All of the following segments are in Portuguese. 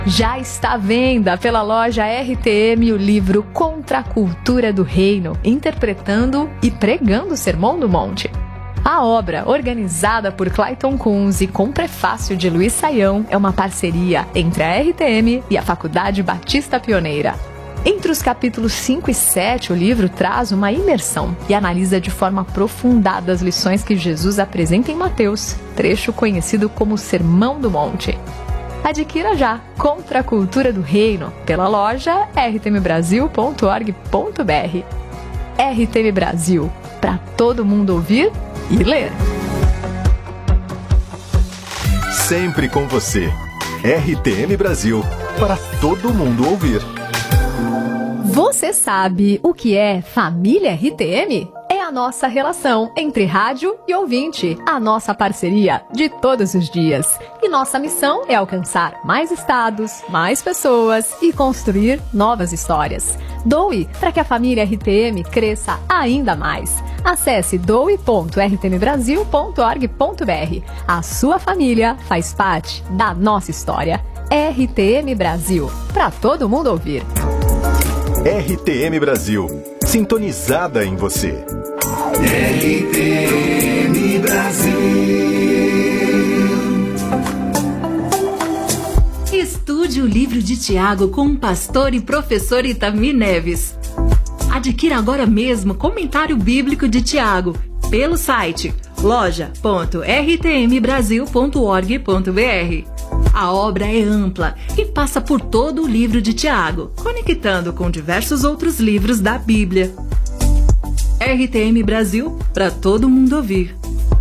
Já está à venda pela loja RTM o livro Contra a Cultura do Reino, interpretando e pregando o Sermão do Monte. A obra, organizada por Clayton Kunz e com prefácio de Luiz Saião, é uma parceria entre a RTM e a Faculdade Batista Pioneira. Entre os capítulos 5 e 7, o livro traz uma imersão e analisa de forma aprofundada as lições que Jesus apresenta em Mateus, trecho conhecido como Sermão do Monte. Adquira já Contra a Cultura do Reino pela loja rtmbrasil.org.br. RTM Brasil, para todo mundo ouvir e ler. Sempre com você. RTM Brasil, para todo mundo ouvir. Você sabe o que é família RTM? É a nossa relação entre rádio e ouvinte, a nossa parceria de todos os dias. E nossa missão é alcançar mais estados, mais pessoas e construir novas histórias. Doe para que a família RTM cresça ainda mais. Acesse doe.rtmbrasil.org.br. A sua família faz parte da nossa história. RTM Brasil, para todo mundo ouvir. RTM Brasil, sintonizada em você. RTM Brasil. Estude o livro de Tiago com o pastor e professor Itamir Neves. Adquira agora mesmo Comentário Bíblico de Tiago pelo site loja.rtmbrasil.org.br. A obra é ampla e passa por todo o livro de Tiago, conectando com diversos outros livros da Bíblia. RTM Brasil, para todo mundo ouvir.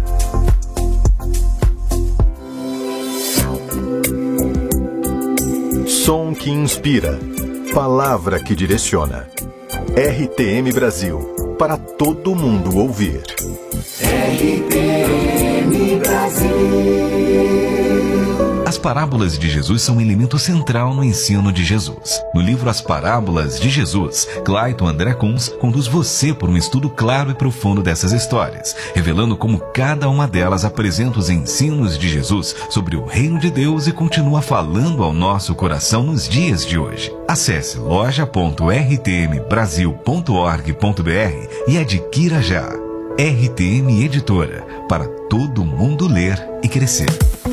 Som que inspira, palavra que direciona. RTM Brasil, para todo mundo ouvir. RTM Brasil. As parábolas de Jesus são um elemento central no ensino de Jesus. No livro As Parábolas de Jesus, Clayton André Kunz conduz você por um estudo claro e profundo dessas histórias, revelando como cada uma delas apresenta os ensinos de Jesus sobre o reino de Deus e continua falando ao nosso coração nos dias de hoje. Acesse loja.rtmbrasil.org.br e adquira já. RTM Editora, para todo mundo ler e crescer.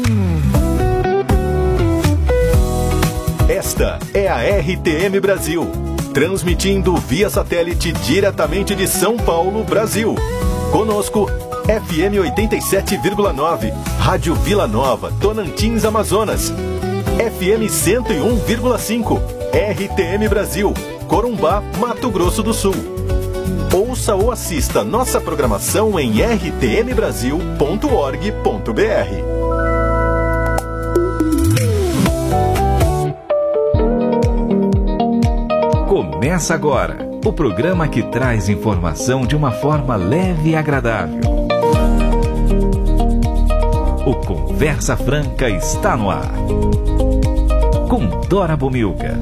Esta é a RTM Brasil, transmitindo via satélite diretamente de São Paulo, Brasil. Conosco, FM 87,9, Rádio Vila Nova, Tonantins, Amazonas. FM 101,5, RTM Brasil, Corumbá, Mato Grosso do Sul. Ouça ou assista nossa programação em rtmbrasil.org.br. Começa agora o programa que traz informação de uma forma leve e agradável. O Conversa Franca está no ar. Com Dora Bomilca.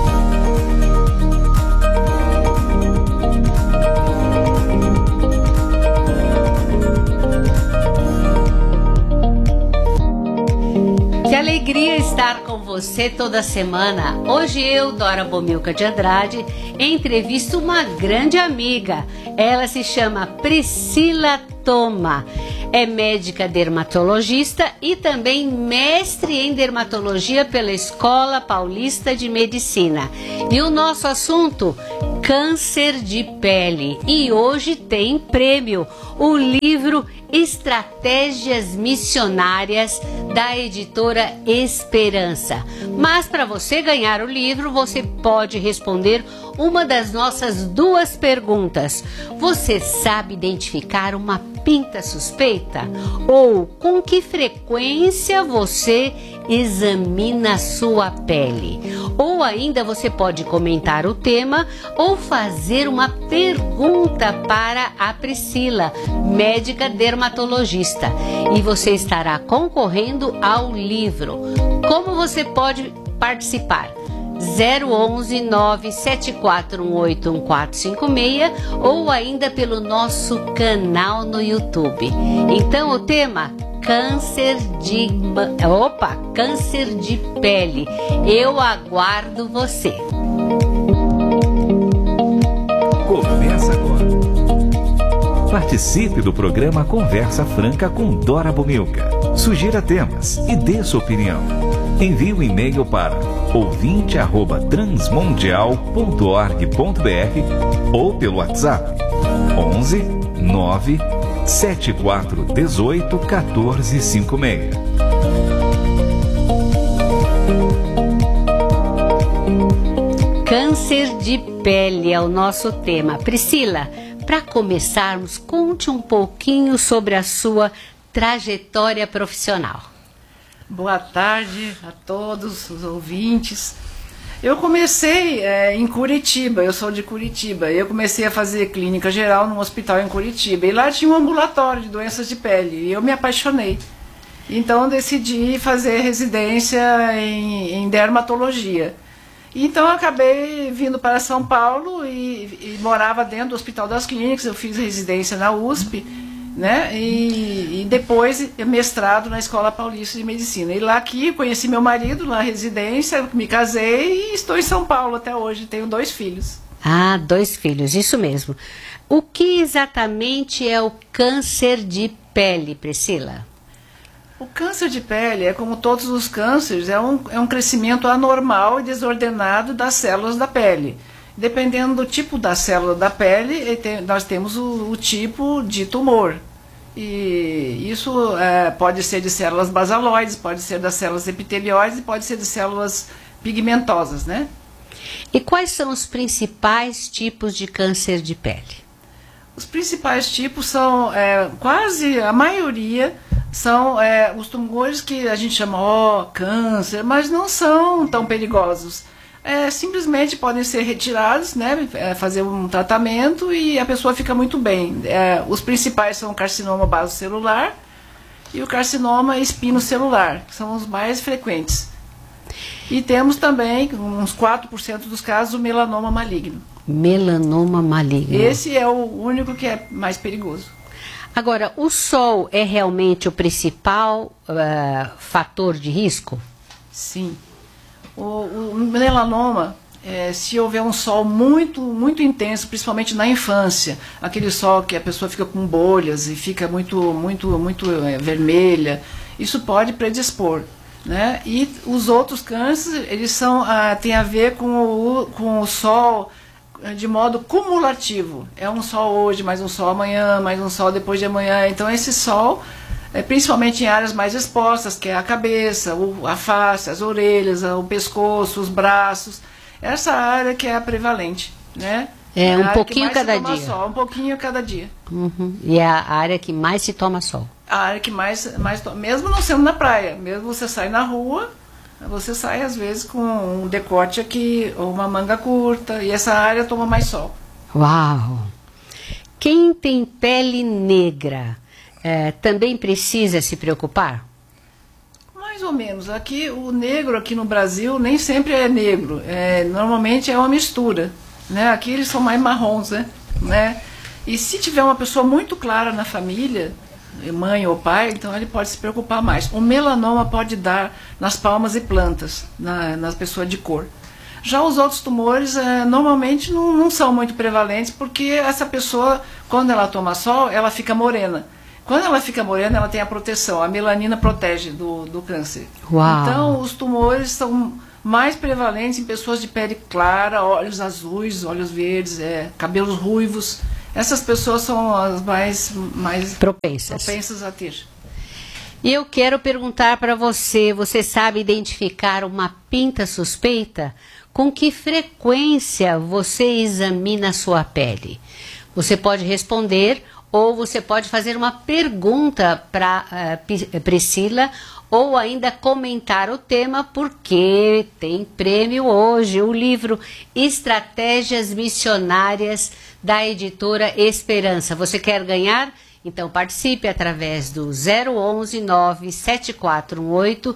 Que alegria estar com você toda semana. Hoje eu, Dora Bomilca de Andrade, entrevisto uma grande amiga. Ela se chama Priscila Toma. É médica dermatologista e também mestre em dermatologia pela Escola Paulista de Medicina. E o nosso assunto, câncer de pele. E hoje tem prêmio, o livro Estratégias Missionárias da editora Esperança. Mas para você ganhar o livro, você pode responder uma das nossas duas perguntas. Você sabe identificar uma pinta suspeita? Ou com que frequência você examina a sua pele? Ou ainda você pode comentar o tema ou fazer uma pergunta para a Priscila, médica dermatologista, e você estará concorrendo ao livro. Como você pode participar? 011 97418 1456 ou ainda pelo nosso canal no YouTube. Então o tema, câncer de pele. Eu aguardo você. Conversa agora. Participe do programa Conversa Franca com Dora Bomilca. Sugira temas e dê sua opinião. Envie um e-mail para ouvinte@transmundial.org.br ou pelo WhatsApp 11 9 7418 1456. Câncer de pele é o nosso tema. Priscila, para começarmos, conte um pouquinho sobre a sua trajetória profissional. Boa tarde a todos os ouvintes. Eu comecei em Curitiba, eu sou de Curitiba. Eu comecei a fazer clínica geral num hospital em Curitiba. E lá tinha um ambulatório de doenças de pele. E eu me apaixonei. Então eu decidi fazer residência em dermatologia. Então eu acabei vindo para São Paulo e morava dentro do Hospital das Clínicas. Eu fiz residência na USP, né? E depois mestrado na Escola Paulista de Medicina. E lá aqui conheci meu marido na residência, me casei e estou em São Paulo até hoje. Tenho 2 filhos. Ah, 2 filhos, isso mesmo. O que exatamente é o câncer de pele, Priscila? O câncer de pele é como todos os cânceres, é um crescimento anormal e desordenado das células da pele. Dependendo do tipo da célula da pele, nós temos o tipo de tumor. E isso pode ser de células basaloides, pode ser das células epitelióides e pode ser de células pigmentosas, né? E quais são os principais tipos de câncer de pele? Os principais tipos são, quase a maioria, são os tumores que a gente chama câncer, mas não são tão perigosos. Simplesmente podem ser retirados, né, fazer um tratamento e a pessoa fica muito bem. Os principais são o carcinoma basocelular e o carcinoma espinocelular, que são os mais frequentes. E temos também, uns 4% dos casos, o melanoma maligno. Melanoma maligno. Esse é o único que é mais perigoso. Agora, o sol é realmente o principal fator de risco? Sim. O melanoma, se houver um sol muito, muito intenso, principalmente na infância, aquele sol que a pessoa fica com bolhas e fica muito vermelha, isso pode predispor, né? E os outros cânceres, eles têm a ver com o sol de modo cumulativo. É um sol hoje, mais um sol amanhã, mais um sol depois de amanhã. Então esse sol, principalmente em áreas mais expostas, que é a cabeça, a face, as orelhas, o pescoço, os braços, essa área que é a prevalente, né? Um pouquinho cada dia. Sol, um pouquinho cada dia. Uhum. E é a área que mais se toma sol. A área que mais mesmo não sendo na praia, mesmo você sai na rua, você sai às vezes com um decote aqui, ou uma manga curta, e essa área toma mais sol. Uau! Quem tem pele negra também precisa se preocupar? Mais ou menos. Aqui, o negro aqui no Brasil nem sempre é negro. Normalmente é uma mistura, né? Aqui eles são mais marrons, né? E se tiver uma pessoa muito clara na família, mãe ou pai, então ele pode se preocupar mais. O melanoma pode dar nas palmas e plantas, nas pessoas de cor. Já os outros tumores normalmente não são muito prevalentes, porque essa pessoa, quando ela toma sol, ela fica morena. Quando ela fica morena, ela tem a proteção, a melanina protege do câncer. Uau. Então os tumores são mais prevalentes em pessoas de pele clara, olhos azuis, olhos verdes, cabelos ruivos. Essas pessoas são as mais propensas a ter. E eu quero perguntar para você sabe identificar uma pinta suspeita? Com que frequência você examina a sua pele? Você pode responder ou você pode fazer uma pergunta para Priscila ou ainda comentar o tema, porque tem prêmio hoje, o livro Estratégias Missionárias da editora Esperança. Você quer ganhar? Então participe através do 011 97418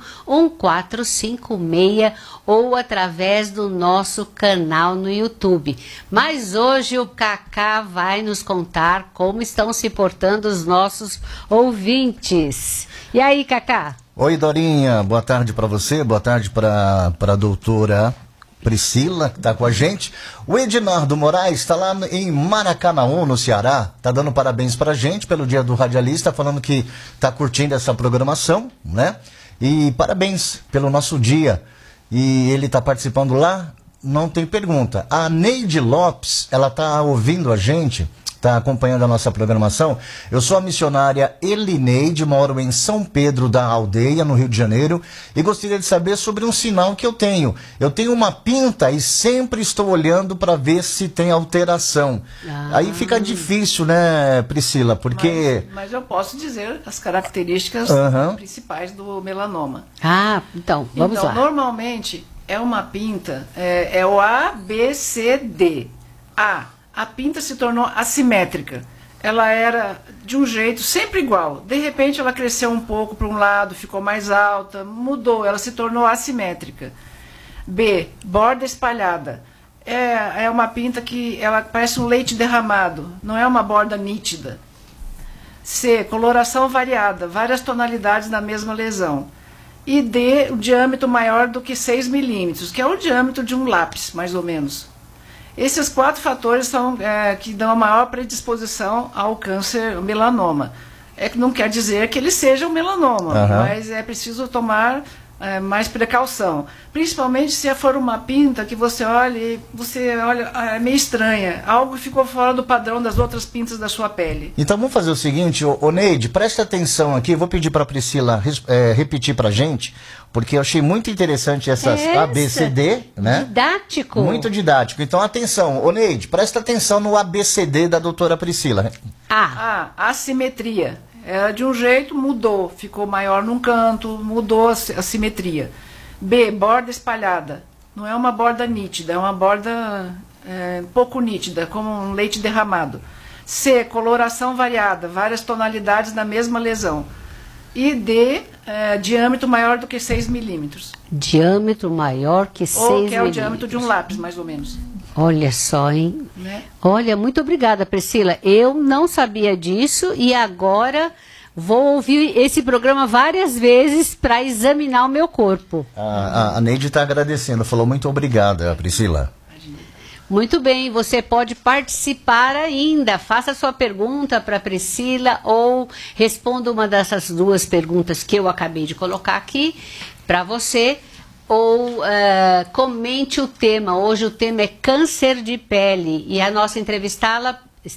1456 ou através do nosso canal no YouTube. Mas hoje o Cacá vai nos contar como estão se portando os nossos ouvintes. E aí, Cacá? Oi, Dorinha, boa tarde para você, boa tarde para a doutora Priscila, que está com a gente. O Ednardo Moraes está lá em Maracanaú, no Ceará, está dando parabéns para a gente pelo Dia do Radialista, falando que está curtindo essa programação, né? E parabéns pelo nosso dia. E ele está participando lá, não tem pergunta. A Neide Lopes, ela está ouvindo a gente, está acompanhando a nossa programação. Eu sou a missionária Elineide, moro em São Pedro da Aldeia, no Rio de Janeiro, e gostaria de saber sobre um sinal que eu tenho. Eu tenho uma pinta e sempre estou olhando para ver se tem alteração. Aí fica difícil, né, Priscila? Porque... Mas eu posso dizer as características principais do melanoma. Então, vamos lá. Normalmente, é uma pinta, é o ABCD. A pinta se tornou assimétrica. Ela era de um jeito sempre igual. De repente ela cresceu um pouco para um lado, ficou mais alta, mudou, ela se tornou assimétrica. B, borda espalhada. É uma pinta que ela parece um leite derramado, não é uma borda nítida. C, coloração variada, várias tonalidades na mesma lesão. E D, o diâmetro maior do que 6 milímetros, que é o diâmetro de um lápis, mais ou menos. Esses 4 fatores são que dão a maior predisposição ao câncer, ao melanoma. Que não quer dizer que ele seja um melanoma, mas é preciso tomar mais precaução. Principalmente se for uma pinta que você olha, é meio estranha. Algo ficou fora do padrão das outras pintas da sua pele. Então vamos fazer o seguinte, ô Neide, presta atenção aqui, vou pedir para a Priscila repetir para a gente, porque eu achei muito interessante essas ABCD, né? Didático. Muito didático. Então atenção, ô Neide, presta atenção no ABCD da doutora Priscila. Assimetria. Era de um jeito, mudou, ficou maior num canto, mudou a simetria. B, borda espalhada. Não é uma borda nítida, é uma borda pouco nítida, como um leite derramado. C, coloração variada, várias tonalidades na mesma lesão. E D, diâmetro maior do que 6 milímetros. Diâmetro maior que 6 milímetros. Ou que é o diâmetro de um lápis, mais ou menos. Olha só, hein? Né? Olha, muito obrigada, Priscila. Eu não sabia disso e agora vou ouvir esse programa várias vezes para examinar o meu corpo. A Neide está agradecendo, falou muito obrigada, Priscila. Muito bem, você pode participar ainda. Faça sua pergunta para a Priscila ou responda uma dessas 2 perguntas que eu acabei de colocar aqui para você. Ou comente o tema. Hoje o tema é câncer de pele. E a nossa entrevistada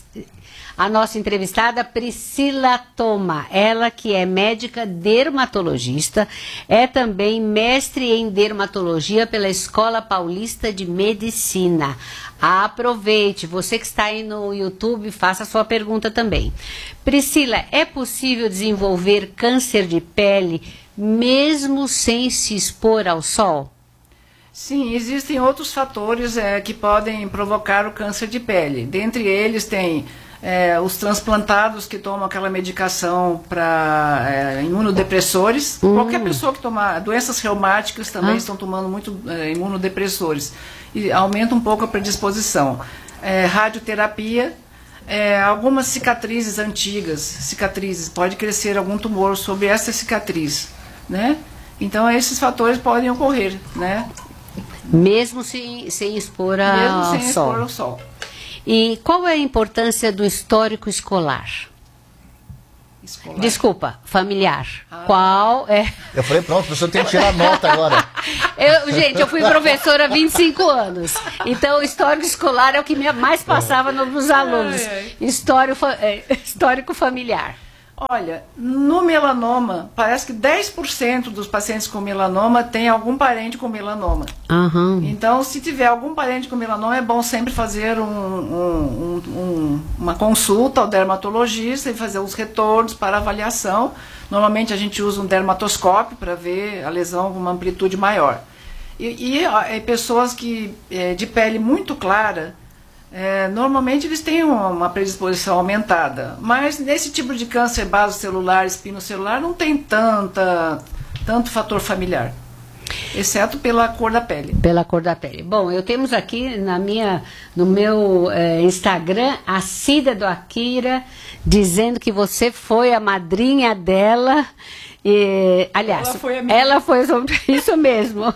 Priscila Thoma, ela que é médica dermatologista, é também mestre em dermatologia pela Escola Paulista de Medicina. Aproveite, você que está aí no YouTube, faça a sua pergunta também. Priscila, é possível desenvolver câncer de pele mesmo sem se expor ao sol? Sim, existem outros fatores que podem provocar o câncer de pele. Dentre eles tem os transplantados que tomam aquela medicação para imunodepressores. Qualquer pessoa que toma doenças reumáticas também estão tomando muito imunodepressores. E aumenta um pouco a predisposição. Radioterapia. Algumas cicatrizes antigas, pode crescer algum tumor sobre essa cicatriz, né? Então esses fatores podem ocorrer, né? Mesmo sem expor ao sol. E qual é a importância do histórico escolar? Desculpa, familiar. Qual é? Eu falei, pronto, a pessoa tem que tirar nota agora. Eu fui professora há 25 anos. Então, o histórico escolar é o que mais passava nos alunos. Histórico familiar. Olha, no melanoma, parece que 10% dos pacientes com melanoma tem algum parente com melanoma. Então, se tiver algum parente com melanoma, é bom sempre fazer uma consulta ao dermatologista e fazer os retornos para avaliação. Normalmente a gente usa um dermatoscópio para ver a lesão com uma amplitude maior. E pessoas de pele muito clara, Normalmente eles têm uma predisposição aumentada, mas nesse tipo de câncer basocelular, espinocelular, não tem tanto fator familiar, exceto pela cor da pele. Pela cor da pele. Bom, eu temos aqui no meu Instagram a Cida do Akira dizendo que você foi a madrinha dela. Aliás, ela foi isso mesmo.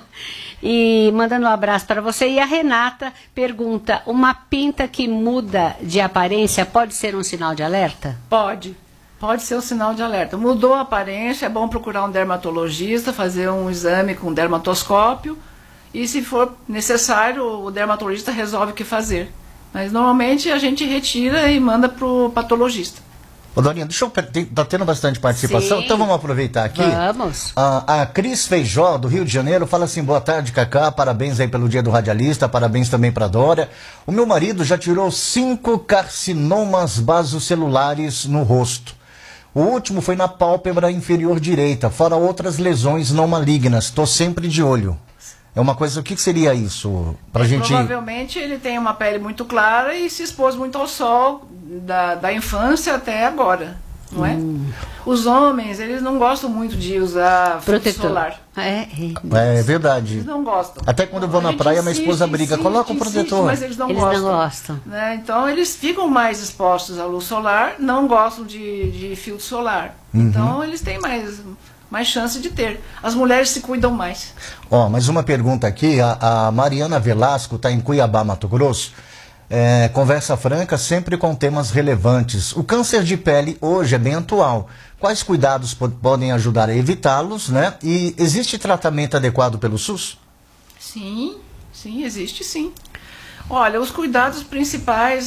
E mandando um abraço para você. E a Renata pergunta, uma pinta que muda de aparência pode ser um sinal de alerta? Pode ser um sinal de alerta. Mudou a aparência, é bom procurar um dermatologista, fazer um exame com dermatoscópio. E se for necessário, o dermatologista resolve o que fazer. Mas normalmente a gente retira e manda para o patologista. Ô, Dorinha, tá tendo bastante participação, Sim. Então vamos aproveitar aqui. Vamos. A Cris Feijó, do Rio de Janeiro, fala assim, boa tarde, Cacá, parabéns aí pelo dia do radialista, parabéns também pra Dória. O meu marido já tirou 5 carcinomas basocelulares no rosto. O último foi na pálpebra inferior direita, fora outras lesões não malignas, tô sempre de olho. É uma coisa, o que seria isso? Pra gente... Provavelmente ele tem uma pele muito clara e se expôs muito ao sol da infância até agora, não é? Os homens, eles não gostam muito de usar protetor solar. É verdade. Eles não gostam. Até quando eu vou na praia, minha esposa briga, coloca um protetor. Mas eles não gostam. Né? Então eles ficam mais expostos à luz solar, não gostam de filtro solar. Então eles têm mais chance de ter. As mulheres se cuidam mais. Mais uma pergunta aqui. A Mariana Velasco está em Cuiabá, Mato Grosso. Conversa franca, sempre com temas relevantes. O câncer de pele hoje é bem atual. Quais cuidados podem ajudar a evitá-los, né? E existe tratamento adequado pelo SUS? Sim, existe sim. Olha, os cuidados principais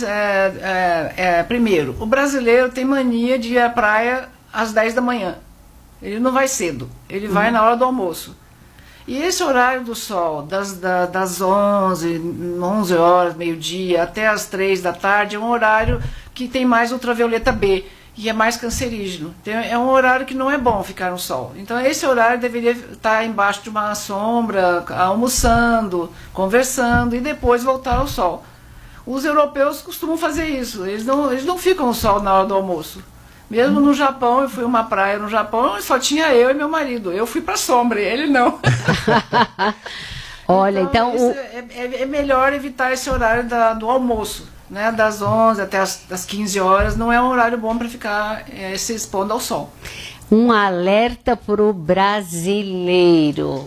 primeiro, o brasileiro tem mania de ir à praia às 10 da manhã. Ele não vai cedo, ele vai na hora do almoço. E esse horário do sol, das 11 horas, meio-dia, até as 3 da tarde, é um horário que tem mais ultravioleta B e é mais cancerígeno. Então, é um horário que não é bom ficar no sol. Então, esse horário deveria estar embaixo de uma sombra, almoçando, conversando e depois voltar ao sol. Os europeus costumam fazer isso, eles não ficam no sol na hora do almoço. Mesmo no Japão, eu fui a uma praia no Japão, só tinha eu e meu marido. Eu fui para a sombra, ele não. Olha, então é melhor evitar esse horário do almoço, né? Das 11 até as 15 horas, não é um horário bom para ficar se expondo ao sol. Um alerta para o brasileiro.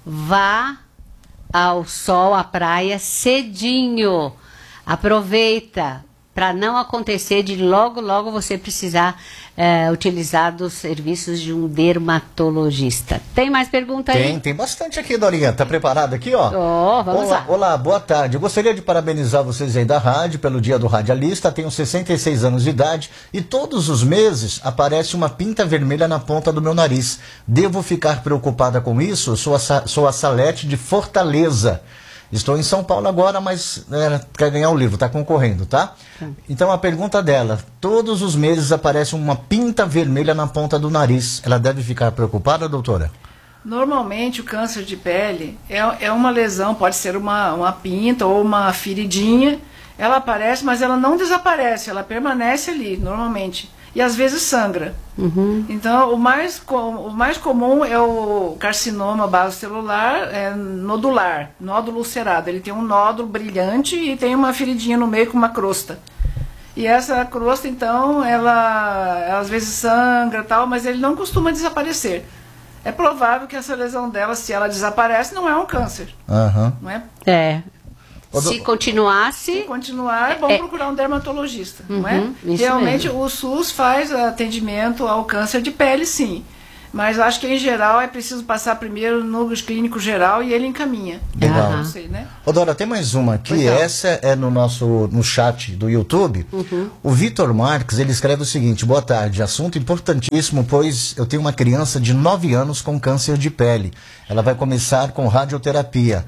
Vá ao sol, à praia, cedinho. Aproveita. Para não acontecer de logo você precisar utilizar dos serviços de um dermatologista. Tem mais pergunta aí? Tem bastante aqui, Dorinha. Tá preparado aqui, ó? Vamos lá. Olá, boa tarde. Eu gostaria de parabenizar vocês aí da rádio pelo dia do radialista. Tenho 66 anos de idade e todos os meses aparece uma pinta vermelha na ponta do meu nariz. Devo ficar preocupada com isso? Sou a Salete de Fortaleza. Estou em São Paulo agora, mas quer ganhar o livro, está concorrendo, tá? Então a pergunta dela, todos os meses aparece uma pinta vermelha na ponta do nariz. Ela deve ficar preocupada, doutora? Normalmente o câncer de pele é uma lesão, pode ser uma pinta ou uma feridinha. Ela aparece, mas ela não desaparece, ela permanece ali, normalmente. E às vezes sangra. Então, o mais comum é o carcinoma basocelular nodular, nódulo ulcerado. Ele tem um nódulo brilhante e tem uma feridinha no meio com uma crosta. E essa crosta, então, ela às vezes sangra, tal, mas ele não costuma desaparecer. É provável que essa lesão dela, se ela desaparece, não é um câncer. Não é? Se continuar, é bom procurar um dermatologista, não é? Realmente mesmo. O SUS faz atendimento ao câncer de pele, sim. Mas acho que em geral é preciso passar primeiro no clínico geral e ele encaminha. Legal. Não sei, né? Dora, tem mais uma aqui. Essa é no chat do YouTube. O Vitor Marques, ele escreve o seguinte: boa tarde, assunto importantíssimo, pois eu tenho uma criança de 9 anos com câncer de pele. Ela vai começar com radioterapia.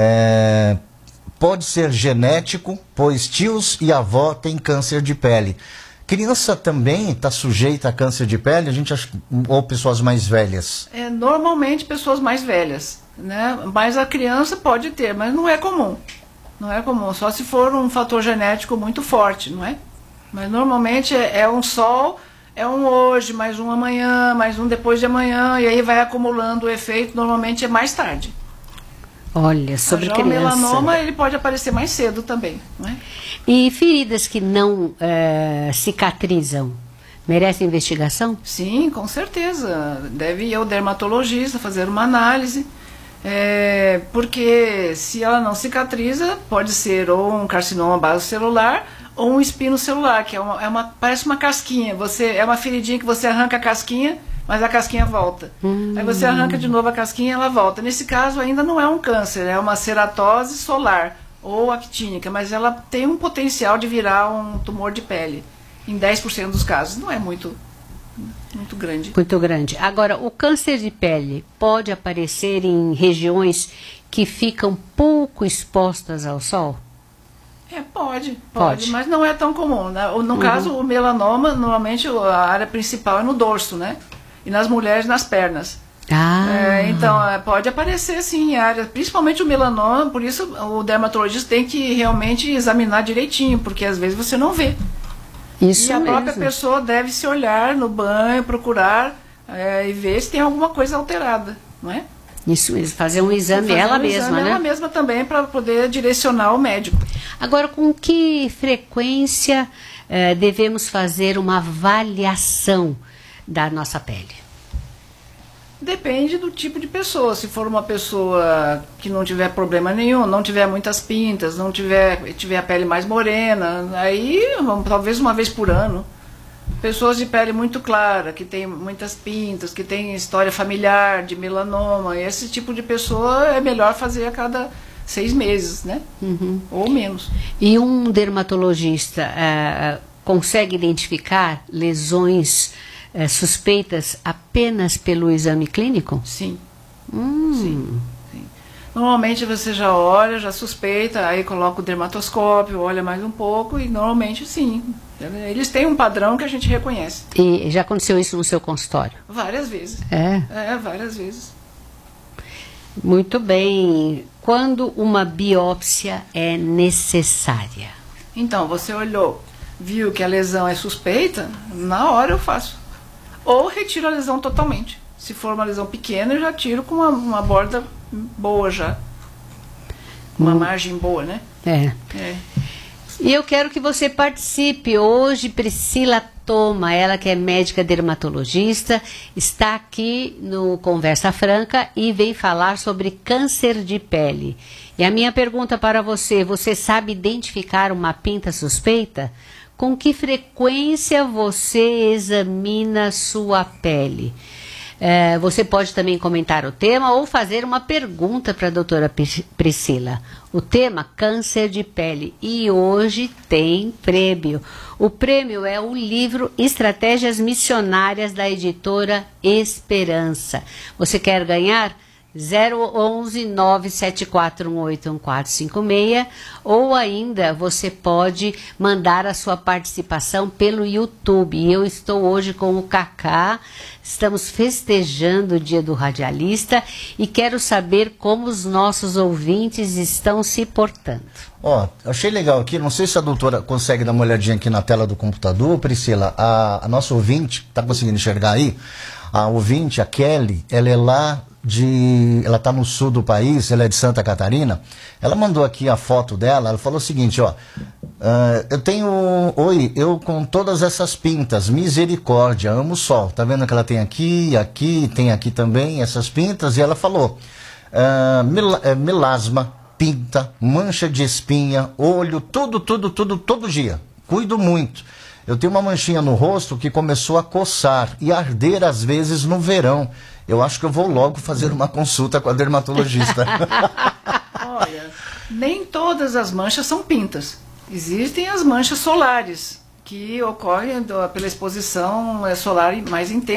Pode ser genético, pois tios e avó têm câncer de pele. Criança também está sujeita a câncer de pele, ou pessoas mais velhas? Normalmente pessoas mais velhas, né? Mas a criança pode ter, mas não é comum. Não é comum, só se for um fator genético muito forte, não é? Mas normalmente é um sol, é um hoje, mais um amanhã, mais um depois de amanhã, e aí vai acumulando o efeito, normalmente é mais tarde. Olha, sobre criança. O melanoma, ele pode aparecer mais cedo também, não é? E feridas que não cicatrizam, merecem investigação? Sim, com certeza. Deve ir ao dermatologista fazer uma análise, porque se ela não cicatriza, pode ser ou um carcinoma basocelular ou um espinocelular, que parece uma casquinha. É uma feridinha que você arranca a casquinha, mas a casquinha volta. Aí você arranca de novo a casquinha e ela volta. Nesse caso ainda não é um câncer, é uma ceratose solar ou actínica, mas ela tem um potencial de virar um tumor de pele. Em 10% dos casos. Não é muito grande. Muito grande. Agora, o câncer de pele pode aparecer em regiões que ficam pouco expostas ao sol? Pode, mas não é tão comum, né? No caso, o melanoma, normalmente a área principal é no dorso, né? E nas mulheres, nas pernas. Então, pode aparecer sim em área, principalmente o melanoma, por isso o dermatologista tem que realmente examinar direitinho, porque às vezes você não vê. Isso e a mesmo. própria pessoa deve se olhar no banho, procurar e ver se tem alguma coisa alterada, não é? Isso mesmo, fazer um exame ela mesma, né? Ela mesma também, para poder direcionar o médico. Agora, com que frequência devemos fazer uma avaliação da nossa pele? Depende do tipo de pessoa. Se for uma pessoa que não tiver problema nenhum, não tiver muitas pintas, não tiver a pele mais morena, aí talvez uma vez por ano. Pessoas de pele muito clara, que tem muitas pintas, que tem história familiar de melanoma, esse tipo de pessoa é melhor fazer a cada 6 meses, né? Ou menos. E um dermatologista consegue identificar lesões suspeitas apenas pelo exame clínico? Sim. Sim. Normalmente você já olha, já suspeita, aí coloca o dermatoscópio, olha mais um pouco e normalmente sim. Eles têm um padrão que a gente reconhece. E já aconteceu isso no seu consultório? Várias vezes. Várias vezes. Muito bem. Quando uma biópsia é necessária? Então, você olhou, viu que a lesão é suspeita, na hora eu faço. Ou retiro a lesão totalmente. Se for uma lesão pequena, eu já tiro com uma borda boa já. Uma margem boa, né? E eu quero que você participe. Hoje, Priscila Toma, ela que é médica dermatologista, está aqui no Conversa Franca e vem falar sobre câncer de pele. E a minha pergunta para você, você sabe identificar uma pinta suspeita? Com que frequência você examina sua pele? Você pode também comentar o tema ou fazer uma pergunta para a doutora Priscila. O tema, câncer de pele. E hoje tem prêmio. O prêmio é o livro Estratégias Missionárias da editora Esperança. Você quer ganhar? 011-97418-1456 ou ainda você pode mandar a sua participação pelo YouTube. E eu estou hoje com o Cacá, estamos festejando o Dia do Radialista e quero saber como os nossos ouvintes estão se portando. Achei legal aqui, não sei se a doutora consegue dar uma olhadinha aqui na tela do computador, Priscila, a nossa ouvinte, está conseguindo enxergar aí? A ouvinte, a Kelly, ela é lá ela está no sul do país, ela é de Santa Catarina. Ela mandou aqui a foto dela, ela falou o seguinte, eu com todas essas pintas, misericórdia, amo o sol. Tá vendo que ela tem aqui, tem aqui também essas pintas, e ela falou, melasma, pinta, mancha de espinha, olho, tudo, todo dia. Cuido muito. Eu tenho uma manchinha no rosto que começou a coçar e arder às vezes no verão. Eu acho que eu vou logo fazer uma consulta com a dermatologista. Olha, nem todas as manchas são pintas. Existem as manchas solares, que ocorrem pela exposição solar mais intensa.